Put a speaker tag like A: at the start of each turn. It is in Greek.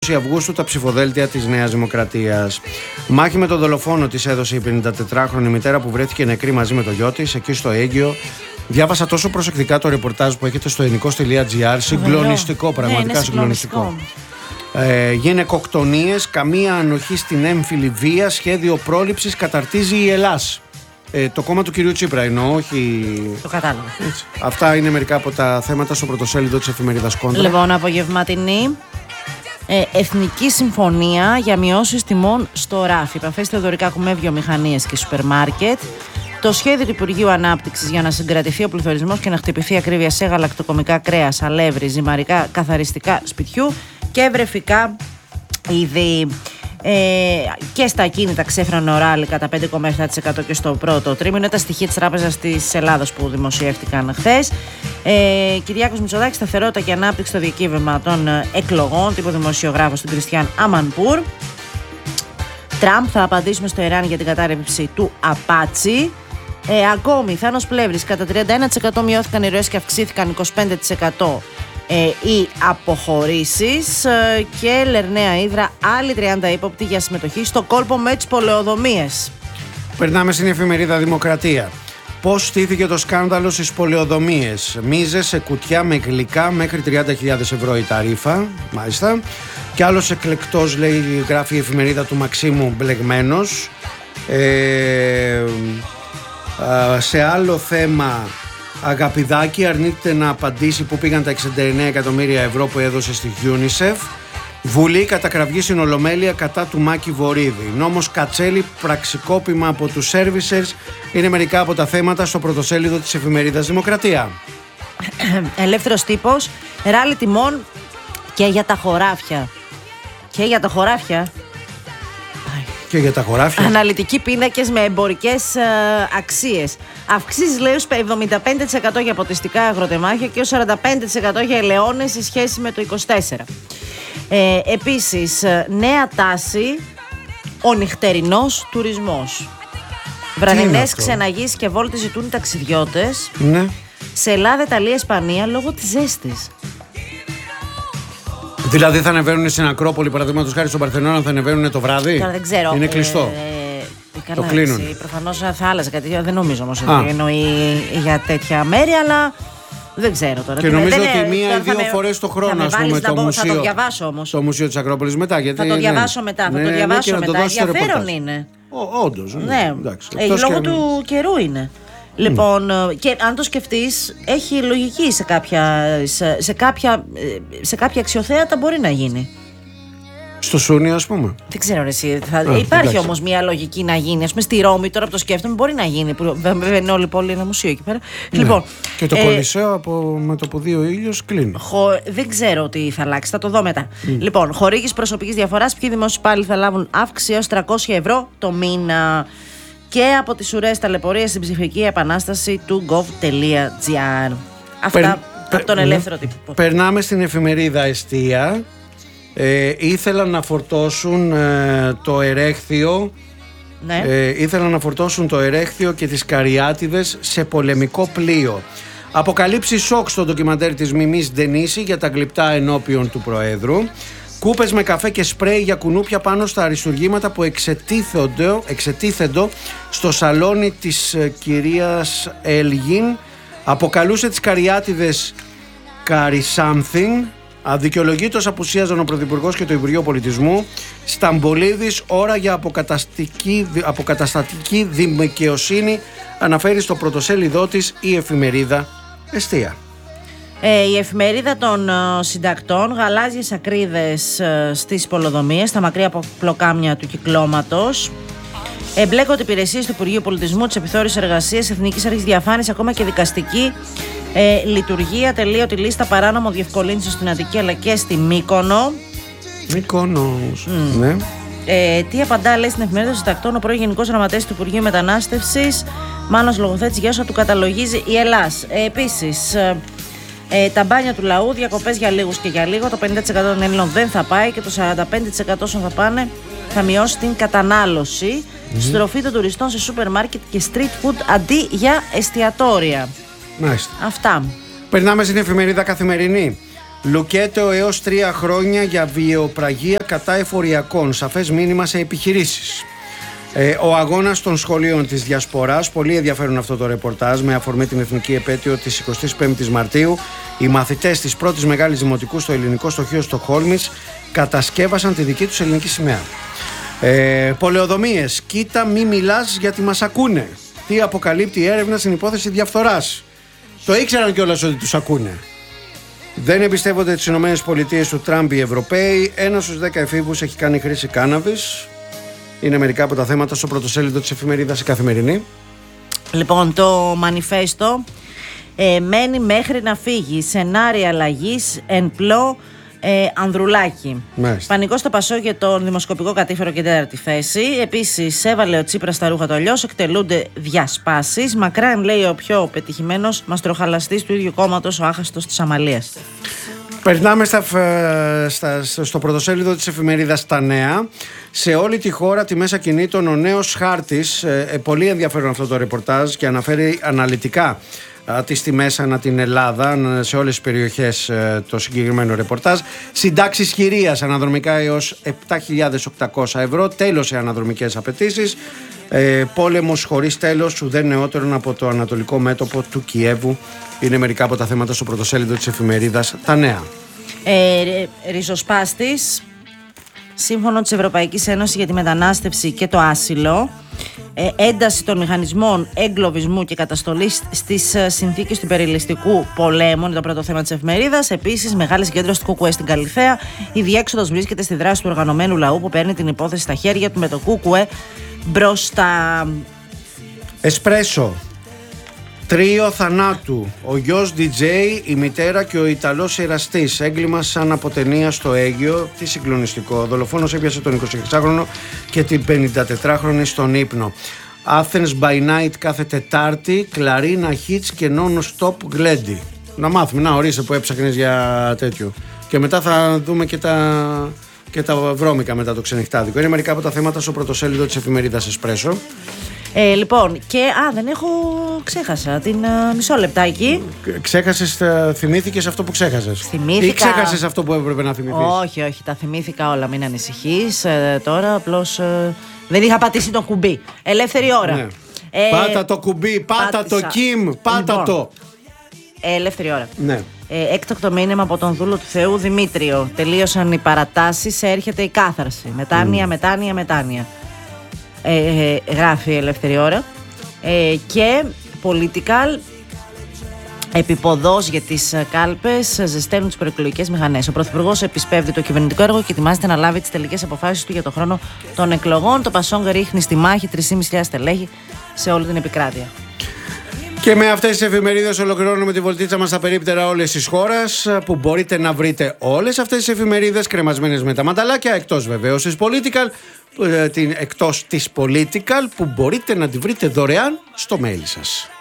A: Αυγούστου τα ψηφοδέλτια της Νέας Δημοκρατίας. Μάχη με τον δολοφόνο της έδωσε η 54χρονη μητέρα που βρέθηκε νεκρή μαζί με το γιο της εκεί στο Αίγυο. Διάβασα τόσο προσεκτικά το ρεπορτάζ που έχετε στο ελληνικός.gr. Συγκλονιστικό, πραγματικά συγκλονιστικό. Γυναικοκτονίες, καμία ανοχή στην έμφυλη βία, σχέδιο πρόληψης καταρτίζει η Ελλάς. Το κόμμα του κυρίου Τσίπρα εννοώ, όχι.
B: Το κατάλαβα.
A: Αυτά είναι μερικά από τα θέματα στο πρωτοσέλιδο της εφημερίδας Κόντρα.
B: Λοιπόν, απογευματινή. Εθνική συμφωνία για μειώσεις τιμών στο ράφι. Επαφές Θεοδωρικάκου με βιομηχανίες και σούπερ μάρκετ. Το σχέδιο του Υπουργείου Ανάπτυξης για να συγκρατηθεί ο πληθωρισμός και να χτυπηθεί ακρίβεια σε γαλακτοκομικά κρέας, αλεύρι, ζυμαρικά, καθαριστικά σπιτιού και βρεφικά είδη. Και στα ακίνητα ξέφρανε ο ράλι κατά 5,7% και στο πρώτο τρίμηνο. Τα στοιχεία της Τράπεζας της Ελλάδας που δημοσιεύτηκαν χθες. Κυριάκος Μητσοτάκης, σταθερότητα και ανάπτυξη στο διακύβευμα των εκλογών, τύπο δημοσιογράφος του Κριστιαν Αμανπούρ. Τραμπ, θα απαντήσουμε στο Ιράν για την κατάρρευση του Απάτσι. Ακόμη, Θάνος Πλεύρης, κατά 31% μειώθηκαν οι ροές και αυξήθηκαν 25%. Οι αποχωρήσεις. Και Λερναία Ύδρα, άλλοι 30 ύποπτοι για συμμετοχή στο κόλπο με τις πολεοδομίες.
A: Περνάμε στην εφημερίδα Δημοκρατία. Πώς στήθηκε το σκάνδαλο στις πολεοδομίες. Μίζες σε κουτιά με γλυκά μέχρι 30.000 ευρώ η ταρίφα. Μάλιστα. Και άλλος εκλεκτός, λέει, γράφει η εφημερίδα του Μαξίμου, μπλεγμένος. Σε άλλο θέμα, Αγαπηδάκη αρνείται να απαντήσει που πήγαν τα 69 εκατομμύρια ευρώ που έδωσε στη UNICEF. Βουλή κατακραυγή στην Ολομέλεια κατά του Μάκη Βορίδη. Νόμος Κατσέλη, πραξικόπημα από τους servicers. Είναι μερικά από τα θέματα στο πρωτοσέλιδο της εφημερίδας Δημοκρατία.
B: Ελεύθερος τύπος, ράλι τιμών και για τα χωράφια. Και για τα χωράφια.
A: Και για τα χωράφια.
B: Αναλυτικοί πίνακες με εμπορικές αξίες. Αυξήσεις, λέει, 75% για ποτιστικά αγροτεμάχια και 45% για ελαιώνες σε σχέση με το 24. Επίσης, νέα τάση, ο νυχτερινός τουρισμός. Βραδινές ξεναγήσεις και βόλτες ζητούν οι ταξιδιώτες.
A: Ναι.
B: Σε Ελλάδα, Ιταλία, Ισπανία, λόγω της ζέστης.
A: Δηλαδή θα ανεβαίνουν στην Ακρόπολη, παραδείγματος χάρη στον Παρθενώνα, θα ανεβαίνουν το βράδυ.
B: Τώρα δεν ξέρω.
A: Είναι κλειστό. Το κλείνουν.
B: Προφανώς θα άλλαζε κάτι. Δεν νομίζω όμως ότι εννοεί για τέτοια μέρη, αλλά δεν ξέρω τώρα.
A: Και νομίζω ότι μία ή δύο φορές το χρόνο, ας πούμε, το μουσείο.
B: Θα το διαβάσω όμως.
A: Το Μουσείο της Ακρόπολης μετά. Γιατί
B: θα το διαβάσω μετά. Θα το διαβάσω μετά. Ενδιαφέρον είναι.
A: Όντως.
B: Ναι. Λόγω του καιρού είναι. Λοιπόν, και αν το σκεφτείς, έχει λογική σε κάποια αξιοθέατα μπορεί να γίνει.
A: Στο Σούνι, ας πούμε.
B: Δεν ξέρω εσύ. Υπάρχει όμως μια λογική να γίνει. Ας πούμε στη Ρώμη, τώρα που το σκέφτομαι, μπορεί να γίνει. Βέβαια είναι όλη η πόλη ένα μουσείο εκεί πέρα.
A: Ναι.
B: Λοιπόν,
A: και το Κολυσσέο με το που δει ο ήλιος κλείνει.
B: Δεν ξέρω τι θα αλλάξει, θα το δω μετά. Λοιπόν, χορήγηση προσωπικής διαφοράς. Ποιοι δημόσιοι υπάλληλοι θα λάβουν αύξηση έως 300 ευρώ το μήνα. Και από τις ουρές ταλαιπωρίες στην ψηφιακή επανάσταση του gov.gr. Αυτά από τον ελεύθερο τύπο.
A: Περνάμε στην εφημερίδα Εστία. Ήθελαν να φορτώσουν το ερέχθιο.
B: Ναι.
A: Ήθελαν να φορτώσουν το ερέχθιο και τις καριάτιδες σε πολεμικό πλοίο. Αποκαλύψει σοκ στο ντοκιμαντέρ της Μιμής Ντενίση για τα γλυπτά ενώπιον του Προέδρου. Κούπες με καφέ και σπρέι για κουνούπια πάνω στα αριστουργήματα που εξετίθεντο στο σαλόνι της κυρίας Έλγιν. Αποκαλούσε τις καριάτιδες «Carry something». Αδικαιολογήτως απουσίαζαν ο Πρωθυπουργός και το Υπουργείο Πολιτισμού. Σταμπολίδης, ώρα για αποκαταστατική δικαιοσύνη, αναφέρει στο πρωτοσέλιδό της η εφημερίδα Εστία.
B: Η εφημερίδα των συντακτών, γαλάζιες ακρίδες στις πολεοδομίες, στα μακριά από πλοκάμια του κυκλώματος. Εμπλέκονται υπηρεσίες του Υπουργείου Πολιτισμού, της Επιθεώρησης Εργασίας, Εθνικής Αρχής Διαφάνειας, ακόμα και δικαστική λειτουργία. Τελείωτη λίστα παράνομων διευκολύνσεων στην Αττική αλλά και στη Μύκονο.
A: Μύκονος. Ναι.
B: Τι απαντά, λέει, στην εφημερίδα των συντακτών ο πρώην Γενικός Γραμματέας του Υπουργείου Μετανάστευσης, Μάνος Λογοθέτης, για όσα του καταλογίζει η Ελλάς. Επίσης, τα μπάνια του λαού, διακοπές για λίγους και για λίγο. Το 50% των Έλληνων δεν θα πάει και το 45% όσων θα πάνε θα μειώσει την κατανάλωση. Στροφή των τουριστών σε σούπερ μάρκετ και street food αντί για εστιατόρια.
A: Μάλιστα.
B: Αυτά.
A: Περνάμε στην εφημερίδα Καθημερινή. Λουκέτο έως 3 χρόνια για βιαιοπραγία κατά εφοριακών. Σαφές μήνυμα σε επιχειρήσεις. Ο αγώνας των σχολείων της Διασποράς. Πολύ ενδιαφέρον αυτό το ρεπορτάζ με αφορμή την εθνική επέτειο της 25ης Μαρτίου. Οι μαθητές της πρώτης μεγάλης δημοτικού στο ελληνικό στοχείο Στοκχόλμης κατασκεύασαν τη δική τους ελληνική σημαία. Πολεοδομίες. Κοίτα, μη μιλάς γιατί μας ακούνε. Τι αποκαλύπτει η έρευνα στην υπόθεση διαφθοράς. Το ήξεραν κιόλας ότι τους ακούνε. Δεν εμπιστεύονται τις ΗΠΑ του Τραμπ οι Ευρωπαίοι. 1 στους 10 εφήβους έχει κάνει χρήση κάναβης. Είναι μερικά από τα θέματα στο πρωτοσέλιδο της εφημερίδας Η Καθημερινή.
B: Λοιπόν, το μανιφέστο μένει μέχρι να φύγει. Σενάρια αλλαγής εν πλώ Ανδρουλάκη.
A: Μάλιστα.
B: Πανικό στο Πασό για τον δημοσκοπικό κατήφερο και τέταρτη θέση. Επίσης, έβαλε ο Τσίπρας στα ρούχα του αλλιώς. Εκτελούνται διασπάσεις. Μακράν, λέει ο πιο πετυχημένος μαστροχαλαστής του ίδιου κόμματος, ο άχαστος της Αμαλίας.
A: Περνάμε στο πρωτοσέλιδο της εφημερίδας Τα Νέα. Σε όλη τη χώρα τη μέσα κινήτων ο νέος χάρτης. Πολύ ενδιαφέρον αυτό το ρεπορτάζ και αναφέρει αναλυτικά τις τιμές ανά την Ελλάδα, σε όλες τις περιοχές το συγκεκριμένο ρεπορτάζ. Συντάξεις χειρίας αναδρομικά έως 7.800 ευρώ, τέλος σε αναδρομικές απαιτήσεις. Πόλεμος χωρίς τέλος, ουδέν νεότερον από το ανατολικό μέτωπο του Κιέβου. Είναι μερικά από τα θέματα στο πρωτοσέλιδο της εφημερίδας Τα Νέα.
B: Ριζοσπάστης, σύμφωνο της Ευρωπαϊκής Ένωσης για τη μετανάστευση και το άσυλο. Ένταση των μηχανισμών εγκλωβισμού και καταστολής στις συνθήκες του υπερελιστικού πολέμου είναι το πρώτο θέμα της εφημερίδας. Επίσης, μεγάλη συγκέντρωση του ΚΚΕ στην Καλιθέα. Η διέξοδος βρίσκεται στη δράση του οργανωμένου λαού που παίρνει την υπόθεση στα χέρια του με το ΚΚΕ μπροστά.
A: Εσπρέσο. Τρίο θανάτου. Ο γιος DJ, η μητέρα και ο Ιταλός εραστής. Έγκλημα σαν από ταινία στο Αίγυο. Τι συγκλονιστικό. Ο δολοφόνος έπιασε τον 26χρονο και την 54χρονη στον ύπνο. Athens by night κάθε Τετάρτη. Κλαρίνα hits και non-stop γλέντι. Να μάθουμε, να ορίστε που έψαχνες για τέτοιο. Και μετά θα δούμε και τα βρώμικα μετά το ξενυχτάδικο. Είναι μερικά από τα θέματα στο πρωτοσέλιδο της εφημερίδας Εσπρέσο.
B: Λοιπόν, και ξέχασα την μισό λεπτάκι.
A: Ξέχασες, θυμήθηκες αυτό που ξέχασες?
B: Θυμήθηκα.
A: Ή ξέχασες αυτό που έπρεπε να θυμηθείς?
B: Όχι, τα θυμήθηκα όλα, μην ανησυχείς. Τώρα απλώς δεν είχα πατήσει το κουμπί. Ελεύθερη ώρα.
A: Ναι. Πάτα το κουμπί, πάτα το Κιμ, πάτα
B: λοιπόν,
A: το.
B: Ελεύθερη ώρα.
A: Ναι.
B: Έκτακτο μήνυμα από τον δούλο του Θεού Δημήτριο. Τελείωσαν οι παρατάσεις, έρχεται η κάθαρση. Μετάνοια. Γράφει η Ελεύθερη Ώρα. Και political, επιποδός για τις κάλπες, ζεσταίνουν τις προεκλογικές μηχανές. Ο Πρωθυπουργός επισπεύδει το κυβερνητικό έργο και ετοιμάζεται να λάβει τις τελικές αποφάσεις του για τον χρόνο των εκλογών. Το Πασόγκ ρίχνει στη μάχη 3.500 στελέχη σε όλη την επικράτεια.
A: Και με αυτές τις εφημερίδες ολοκληρώνουμε τη βολτίτσα μας στα περίπτερα όλες τις χώρες, που μπορείτε να βρείτε όλες αυτές τις εφημερίδες κρεμασμένες με τα μανταλάκια, εκτός βεβαίως της Political, που μπορείτε να τη βρείτε δωρεάν στο mail σας.